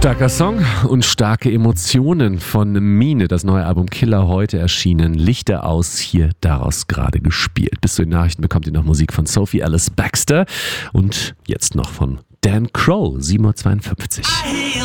Starker Song und starke Emotionen von Mine. Das neue Album Killer heute erschienen. Lichter aus, hier daraus gerade gespielt. Bis zu den Nachrichten bekommt ihr noch Musik von Sophie Alice Baxter und jetzt noch von Dan Crow, 7:52 Uhr.